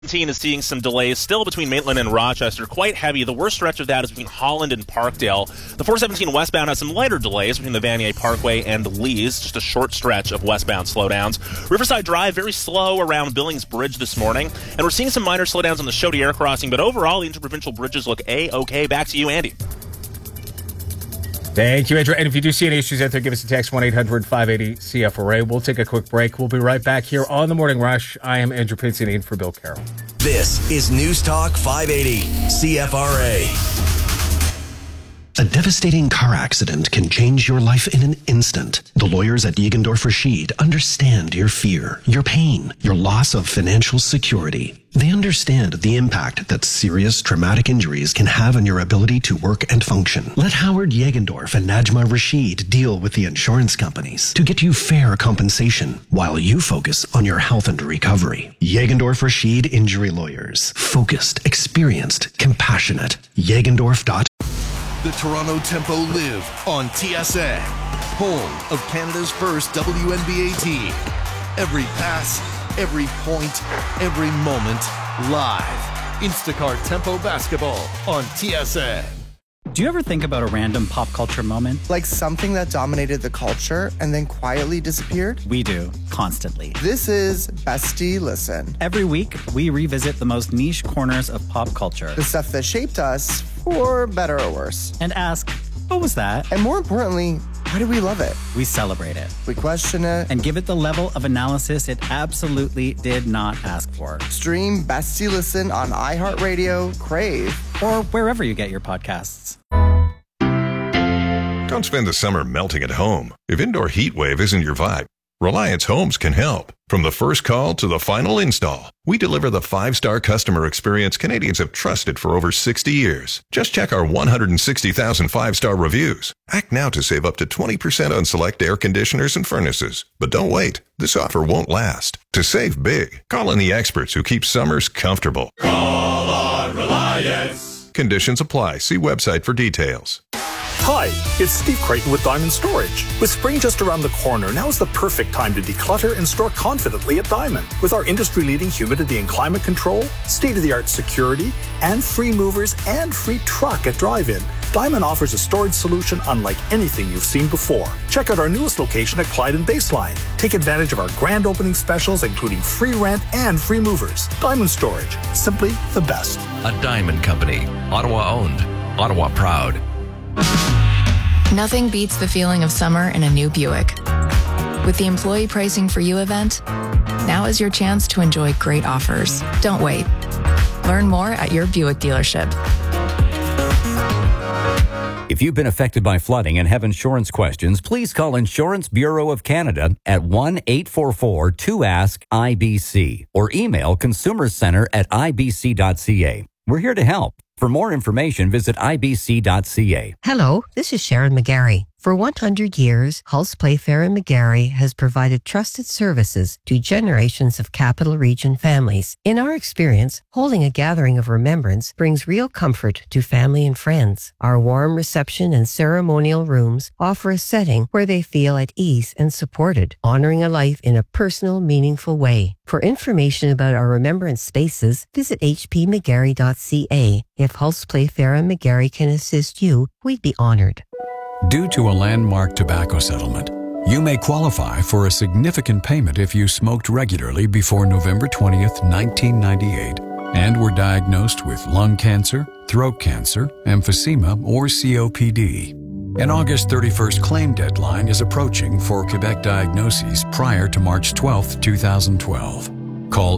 17 is seeing some delays still between Maitland and Rochester, quite heavy. The worst stretch of that is between Holland and Parkdale. The 417 westbound has some lighter delays between the Vanier Parkway and Lees, just a short stretch of westbound slowdowns. Riverside Drive, very slow around Billings Bridge this morning, and we're seeing some minor slowdowns on the Chaudière crossing, but overall the interprovincial bridges look A-OK. Back to you, Andy. Thank you, Andrew. And if you do see any issues out there, give us a text, 1-800-580-CFRA. We'll take a quick break. We'll be right back here on The Morning Rush. I am Andrew Pinsonine in for Bill Carroll. This is News Talk 580 CFRA. A devastating car accident can change your life in an instant. The lawyers at Jägendorf Rashid understand your fear, your pain, your loss of financial security. They understand the impact that serious traumatic injuries can have on your ability to work and function. Let Howard Jägendorf and Najma Rashid deal with the insurance companies to get you fair compensation while you focus on your health and recovery. Jägendorf Rashid Injury Lawyers. Focused, experienced, compassionate. Jägendorf.com. The Toronto Tempo live on TSN, home of Canada's first WNBA team. Every pass, every point, every moment, live. Instacart Tempo basketball on TSN. Do you ever think about a random pop culture moment? Like something that dominated the culture and then quietly disappeared? We do, constantly. This is Bestie Listen. Every week, we revisit the most niche corners of pop culture. The stuff that shaped us, for better or worse. And ask, what was that? And more importantly, why do we love it? We celebrate it. We question it. And give it the level of analysis it absolutely did not ask for. Stream Bestie Listen on iHeartRadio, Crave, or wherever you get your podcasts. Don't spend the summer melting at home. If indoor heat wave isn't your vibe, Reliance Homes can help. From the first call to the final install, we deliver the 5-star customer experience Canadians have trusted for over 60 years. Just check our 160,000 5-star reviews. Act now to save up to 20% on select air conditioners and furnaces. But don't wait. This offer won't last. To save big, call in the experts who keep summers comfortable. Call on Reliance. Conditions apply. See website for details. Hi, it's Steve Creighton with Diamond Storage. With spring just around the corner, now is the perfect time to declutter and store confidently at Diamond. With our industry-leading humidity and climate control, state-of-the-art security, and free movers and free truck at drive-in, Diamond offers a storage solution unlike anything you've seen before. Check out our newest location at Clyde and Baseline. Take advantage of our grand opening specials, including free rent and free movers. Diamond Storage, simply the best. A Diamond Company, Ottawa-owned, Ottawa proud. Nothing beats the feeling of summer in a new Buick. With the Employee Pricing for You event, now is your chance to enjoy great offers. Don't wait. Learn more at your Buick dealership. If you've been affected by flooding and have insurance questions, please call Insurance Bureau of Canada at 1-844-2ASK-IBC or email consumerscenter@ibc.ca. We're here to help. For more information, visit ibc.ca. Hello, this is Sharon McGarry. For 100 years, Hulse Playfair and McGarry has provided trusted services to generations of Capital Region families. In our experience, holding a gathering of remembrance brings real comfort to family and friends. Our warm reception and ceremonial rooms offer a setting where they feel at ease and supported, honoring a life in a personal, meaningful way. For information about our remembrance spaces, visit hpmcgarry.ca. If Hulse Playfair and McGarry can assist you, we'd be honored. Due to a landmark tobacco settlement, you may qualify for a significant payment if you smoked regularly before November 20th, 1998, and were diagnosed with lung cancer, throat cancer, emphysema, or COPD. An August 31st claim deadline is approaching for Quebec diagnoses prior to March 12th, 2012. Call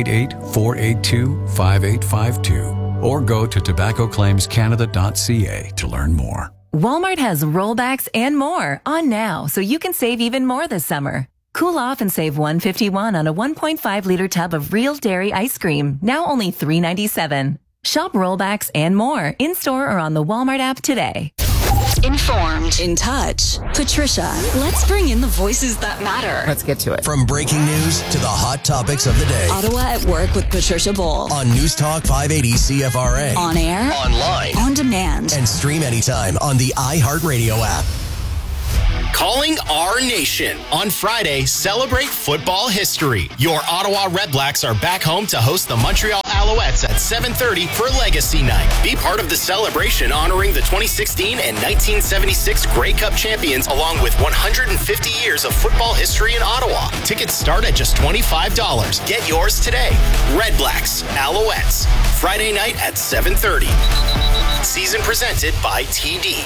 888-482-5852 or go to tobaccoclaimscanada.ca to learn more. Walmart has rollbacks and more on now, so you can save even more this summer. Cool off and save $151 on a 1.5-liter tub of real dairy ice cream, now only $3.97. Shop rollbacks and more in-store or on the Walmart app today. Informed, in touch. Patricia, let's bring in the voices that matter. Let's get to it. From breaking news to the hot topics of the day. Ottawa at Work with Patricia Bowl. On News Talk 580 CFRA. On air. Online. On demand. And stream anytime on the iHeartRadio app. Calling our nation. On Friday, celebrate football history. Your Ottawa Redblacks are back home to host the Montreal Alouettes at 7:30 for Legacy Night. Be part of the celebration honoring the 2016 and 1976 Grey Cup champions, along with 150 years of football history in Ottawa. Tickets start at just $25. Get yours today. Redblacks, Alouettes. Friday night at 7:30. Season presented by TD.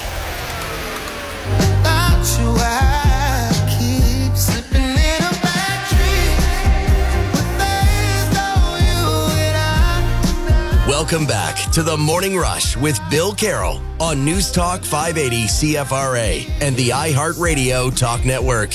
Welcome back to the Morning Rush with Bill Carroll on News Talk 580 CFRA and the iHeartRadio Talk Network.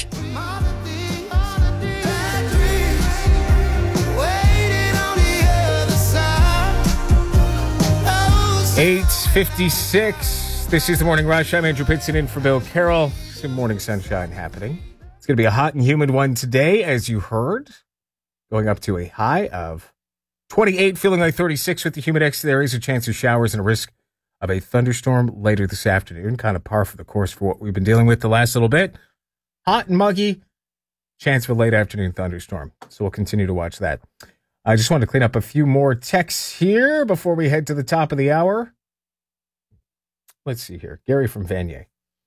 8:56. This is the Morning Rush. I'm Andrew Pitson in for Bill Carroll. Some morning sunshine happening. It's going to be a hot and humid one today, as you heard, going up to a high of 28, feeling like 36 with the humidex. There is a chance of showers and a risk of a thunderstorm later this afternoon. Kind of par for the course for what we've been dealing with the last little bit. Hot and muggy. Chance of a late afternoon thunderstorm. So we'll continue to watch that. I just wanted to clean up a few more texts here before we head to the top of the hour. Let's see here. Gary from Vanier.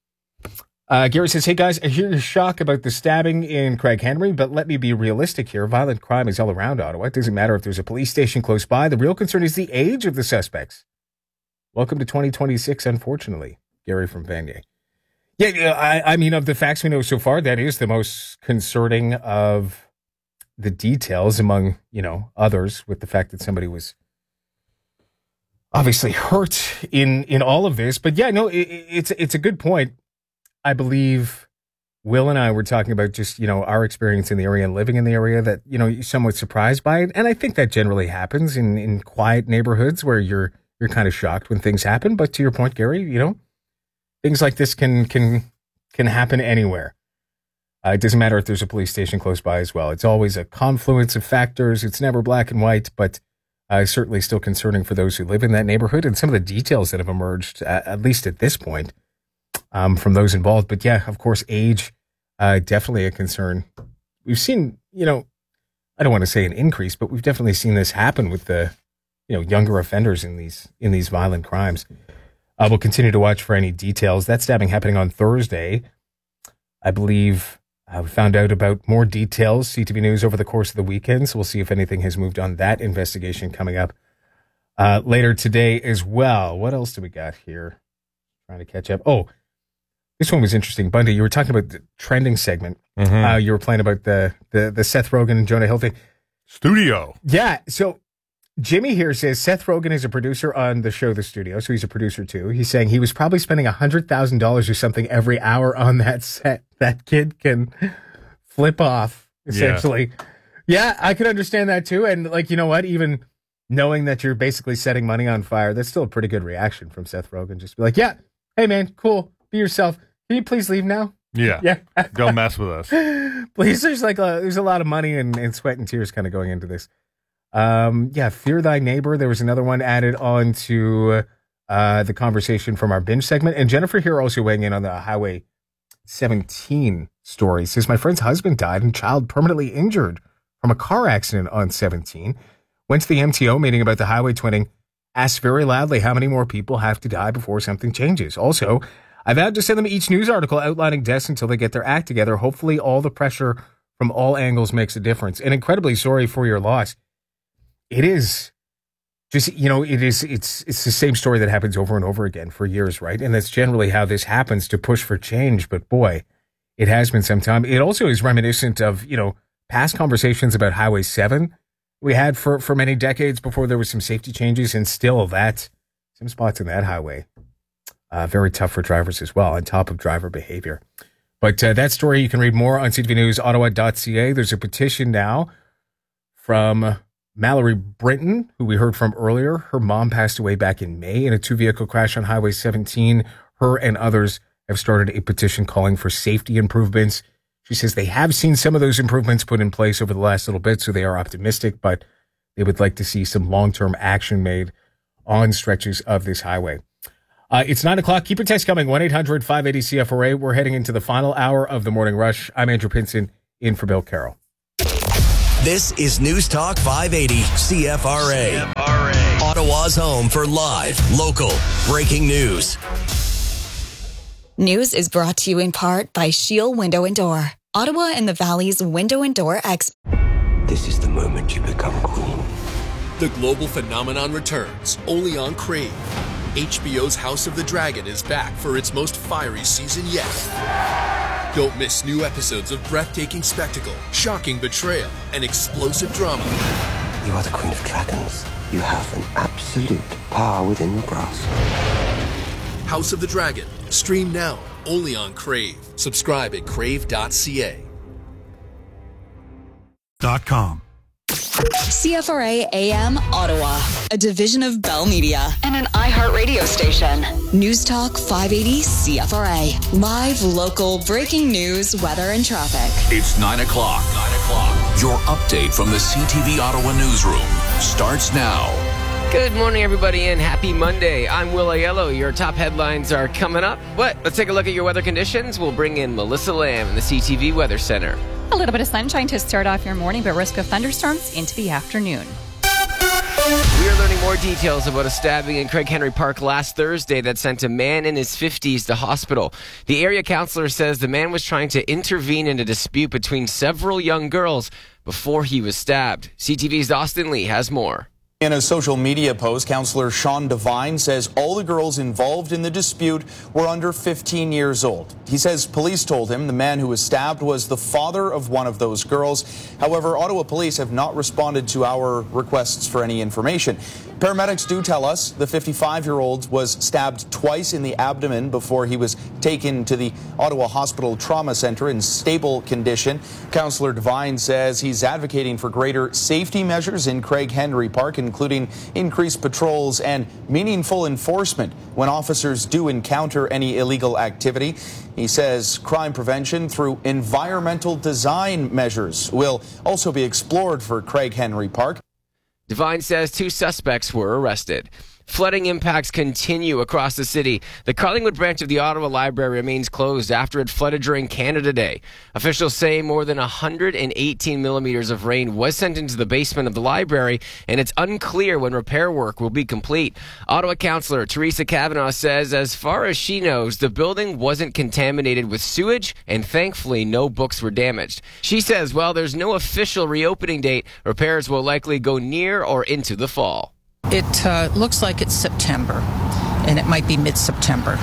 Gary says, hey guys, I hear your shock about the stabbing in Craig Henry, but let me be realistic here. Violent crime is all around Ottawa. It doesn't matter if there's a police station close by. The real concern is the age of the suspects. Welcome to 2026, unfortunately. Gary from Vanier. Yeah, I mean, of the facts we know so far, that is the most concerning of the details among, others, with the fact that somebody was obviously hurt in all of this. But yeah, no, it's a good point. I believe Will and I were talking about just, our experience in the area and living in the area that, you're somewhat surprised by it. And I think that generally happens in quiet neighborhoods where you're kind of shocked when things happen. But to your point, Gary, things like this can happen anywhere. It doesn't matter if there's a police station close by as well. It's always a confluence of factors. It's never black and white, but certainly still concerning for those who live in that neighborhood and some of the details that have emerged, at least at this point, from those involved. But yeah, of course, age, definitely a concern. We've seen, I don't want to say an increase, but we've definitely seen this happen with the, younger offenders in these violent crimes. We'll continue to watch for any details. That stabbing happening on Thursday, I believe. We found out about more details, CTV News, over the course of the weekend. So we'll see if anything has moved on that investigation coming up later today as well. What else do we got here? Trying to catch up. Oh, this one was interesting. Bundy, you were talking about the trending segment. Mm-hmm. You were playing about the Seth Rogen and Jonah Hill thing. Studio. Yeah. So Jimmy here says Seth Rogen is a producer on the show The Studio, so he's a producer too. He's saying he was probably spending $100,000 or something every hour on that set. That kid can flip off, essentially. Yeah, I could understand that too. And you know what? Even knowing that you're basically setting money on fire, that's still a pretty good reaction from Seth Rogen. Just be like, yeah, hey man, cool, be yourself. Can you please leave now? Yeah. Don't mess with us. Please, there's a lot of money and sweat and tears kind of going into this. Fear Thy Neighbor. There was another one added on to the conversation from our binge segment. And Jennifer here also weighing in on the Highway 17 story. Says, my friend's husband died and child permanently injured from a car accident on 17. Went to the MTO meeting about the highway twinning. Asked very loudly how many more people have to die before something changes. Also, I vowed to send them each news article outlining deaths until they get their act together. Hopefully all the pressure from all angles makes a difference. And incredibly sorry for your loss. It is just, it's the same story that happens over and over again for years, right? And that's generally how this happens, to push for change. But boy, it has been some time. It also is reminiscent of, past conversations about Highway 7 we had for many decades before there was some safety changes, and still some spots in that highway, very tough for drivers as well, on top of driver behavior. But that story, you can read more on ctvnewsottawa.ca. There's a petition now from Mallory Brinton, who we heard from earlier. Her mom passed away back in May in a two-vehicle crash on Highway 17. Her and others have started a petition calling for safety improvements. She says they have seen some of those improvements put in place over the last little bit, so they are optimistic, but they would like to see some long-term action made on stretches of this highway. It's 9 o'clock. Keep your text coming. 1-800-580-CFRA. We're heading into the final hour of the Morning Rush. I'm Andrew Pinson, in for Bill Carroll. This is News Talk 580 CFRA. Ottawa's home for live, local, breaking news. News is brought to you in part by Shield Window and Door, Ottawa and the Valley's window and door expert. This is the moment you become queen. The global phenomenon returns, only on Crave. HBO's House of the Dragon is back for its most fiery season yet. Don't miss new episodes of breathtaking spectacle, shocking betrayal, and explosive drama. You are the Queen of Dragons. You have an absolute power within your grasp. House of the Dragon. Stream now, only on Crave. Subscribe at crave.ca. .com. CFRA AM Ottawa, a division of Bell Media and an iHeart radio station. News Talk 580 CFRA. Live, local, breaking news, weather, and traffic. It's 9 o'clock. Your update from the CTV Ottawa newsroom starts now. Good morning, everybody, and happy Monday. I'm Will Aiello. Your top headlines are coming up. But let's take a look at your weather conditions. We'll bring in Melissa Lamb in the CTV Weather Center. A little bit of sunshine to start off your morning, but risk of thunderstorms into the afternoon. We are learning more details about a stabbing in Craig Henry Park last Thursday that sent a man in his 50s to hospital. The area councillor says the man was trying to intervene in a dispute between several young girls before he was stabbed. CTV's Austin Lee has more. In a social media post, Councillor Sean Devine says all the girls involved in the dispute were under 15 years old. He says police told him the man who was stabbed was the father of one of those girls. However, Ottawa police have not responded to our requests for any information. Paramedics do tell us the 55-year-old was stabbed twice in the abdomen before he was taken to the Ottawa Hospital Trauma Centre in stable condition. Councillor Devine says he's advocating for greater safety measures in Craig Henry Park, including increased patrols and meaningful enforcement when officers do encounter any illegal activity. He says crime prevention through environmental design measures will also be explored for Craig Henry Park. Devine says 2 suspects were arrested. Flooding impacts continue across the city. The Carlingwood branch of the Ottawa Library remains closed after it flooded during Canada Day. Officials say more than 118 millimeters of rain was sent into the basement of the library, and it's unclear when repair work will be complete. Ottawa Councillor Teresa Kavanaugh says as far as she knows, the building wasn't contaminated with sewage, and thankfully no books were damaged. She says while there's no official reopening date, repairs will likely go near or into the fall. It looks like it's September, and it might be mid-September.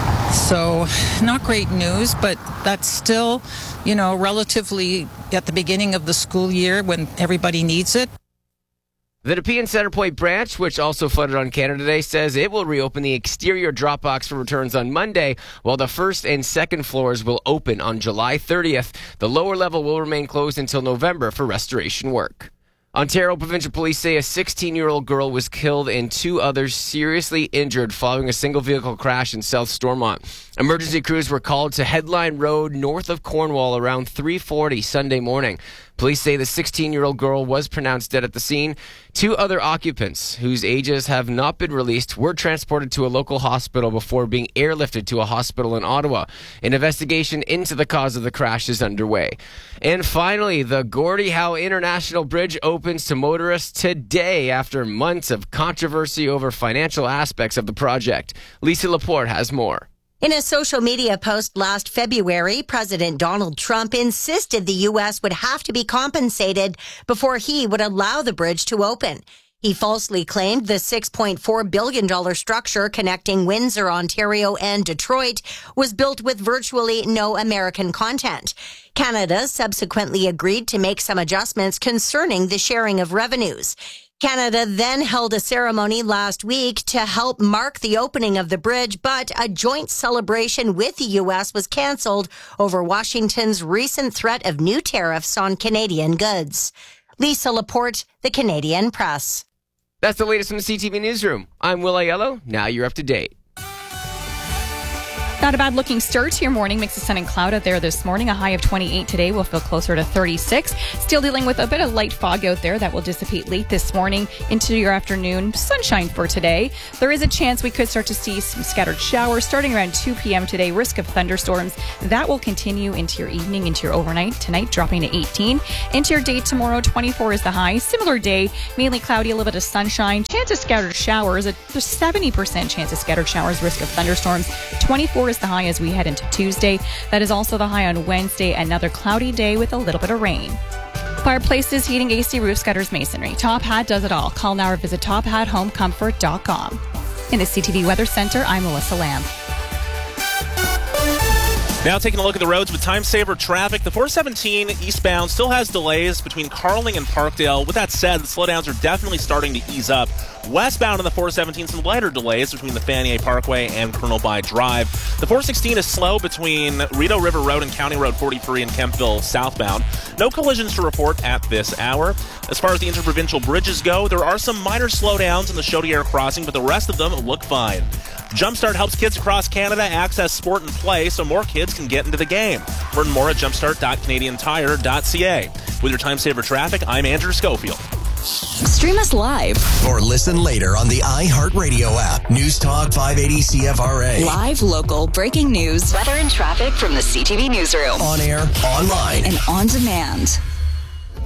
So, not great news, but that's still, relatively at the beginning of the school year when everybody needs it. The Nepean Centrepoint branch, which also flooded on Canada Day, says it will reopen the exterior drop box for returns on Monday, while the first and second floors will open on July 30th. The lower level will remain closed until November for restoration work. Ontario Provincial Police say a 16-year-old girl was killed and 2 others seriously injured following a single-vehicle crash in South Stormont. Emergency crews were called to Headline Road north of Cornwall around 3:40 Sunday morning. Police say the 16-year-old girl was pronounced dead at the scene. 2 other occupants, whose ages have not been released, were transported to a local hospital before being airlifted to a hospital in Ottawa. An investigation into the cause of the crash is underway. And finally, the Gordie Howe International Bridge opens to motorists today after months of controversy over financial aspects of the project. Lisa Laporte has more. In a social media post last February, President Donald Trump insisted the U.S. would have to be compensated before he would allow the bridge to open. He falsely claimed the $6.4 billion structure connecting Windsor, Ontario, and Detroit was built with virtually no American content. Canada subsequently agreed to make some adjustments concerning the sharing of revenues. Canada then held a ceremony last week to help mark the opening of the bridge, but a joint celebration with the U.S. was canceled over Washington's recent threat of new tariffs on Canadian goods. Lisa Laporte, The Canadian Press. That's the latest from the CTV Newsroom. I'm Will Aiello. Now you're up to date. Not a bad looking start to your morning. Mix of sun and cloud out there this morning. A high of 28 today. We'll feel closer to 36. Still dealing with a bit of light fog out there that will dissipate late this morning into your afternoon. Sunshine for today. There is a chance we could start to see some scattered showers starting around 2 p.m. today. Risk of thunderstorms. That will continue into your evening, into your overnight. Tonight dropping to 18. Into your day tomorrow, 24 is the high. Similar day, mainly cloudy, a little bit of sunshine. Chance of scattered showers. There's 70% chance of scattered showers. Risk of thunderstorms. 24 is the high as we head into Tuesday. That is also the high on Wednesday. Another cloudy day with a little bit of rain. Fireplaces, heating, AC, roofs, gutters, masonry. Top Hat does it all. Call now or visit tophathomecomfort.com. In the CTV Weather Center, I'm Melissa Lamb. Now taking a look at the roads with time saver traffic. The 417 eastbound still has delays between Carling and Parkdale. With that said, the slowdowns are definitely starting to ease up. Westbound on the 417, some lighter delays between the Fanier Parkway and Colonel By Drive. The 416 is slow between Rideau River Road and County Road 43 in Kempville southbound. No collisions to report at this hour. As far as the interprovincial bridges go, there are some minor slowdowns in the Chaudière crossing, but the rest of them look fine. Jumpstart helps kids across Canada access sport and play so more kids can get into the game. Learn more at jumpstart.canadiantire.ca. With your time saver traffic, I'm Andrew Schofield. Stream us live or listen later on the iHeartRadio app. News Talk 580 CFRA. Live, local, breaking news, weather and traffic from the CTV newsroom. On air, online, and on demand.